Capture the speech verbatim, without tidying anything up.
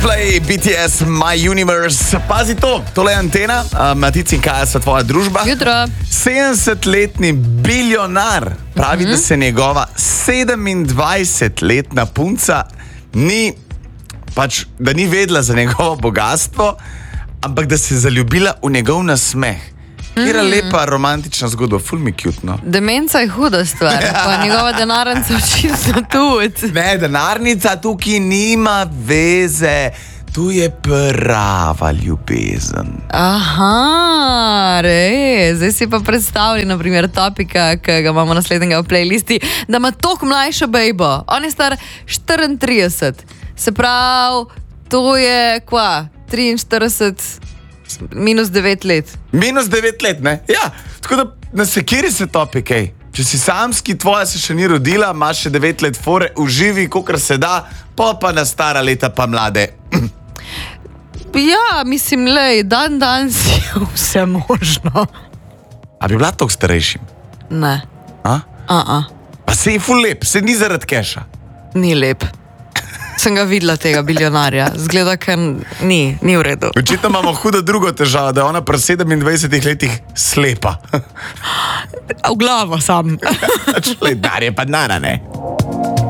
Coldplay, B T S, My Universe. Pazi to, tole je Antena, Matic in Kaja sta tvoja družba. Jutro. sedemdesetletni bilionar pravi, mm-hmm. da se njegova sedemindvajsetletna punca ni, pač, da ni vedela za njegovo bogatstvo, ampak da se je zaljubila v njegov nasmeh. Kjera mm. lepa romantična zgodba, ful mi cute, no. Demenca je huda stvar, ja. Pa njegova denarnica očitno tudi. Ne, denarnica tukaj nima veze, tu je prava ljubezen. Aha, res. Zdaj si pa predstavljali, na primer, topika, ki ga imamo naslednjega v playlisti, da ima toliko mlajšo bejbo. On je star štiriintrideset. Se pravi, to je, kva, triinštirideset minus devet let. Minus devet let, ne? Ja, tako da na sekiri se topik, ej. Če si samski, tvoja se še ni rodila, imaš še devet let fore, uživi, kakor se da, pa pa na stara leta pa mlade. Ja, mislim, lej, dan dan si vse možno. A bi bila toliko starejšim? Ne. A? A-a. Pa se je ful lep, se ni zaradi keša. Ni lep. Sem ga videla, tega bilionarja. Zgleda, ker ni, ni v redu. Očitno imamo hudo drugo težavo, da je ona pri sedemindvajsetih letih slepa. V glavo sam. Člej, dar je pa nara, ne?